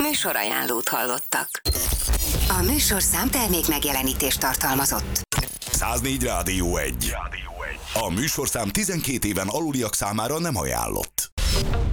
Műsorajánlót hallottak. A műsorszám termék megjelenítést tartalmazott. 104 Rádió 1. A műsorszám 12 éven aluliak számára nem ajánlott.